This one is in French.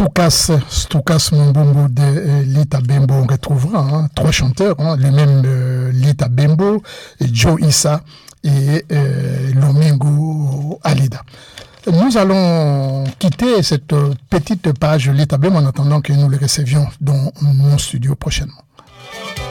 Stoukas Mbongo de Lita Bembo, on retrouvera 3 chanteurs, le même Lita Bembo, Joe Issa et Lomingo Alida. Nous allons quitter cette petite page Lita Bembo en attendant que nous les recevions dans mon studio prochainement.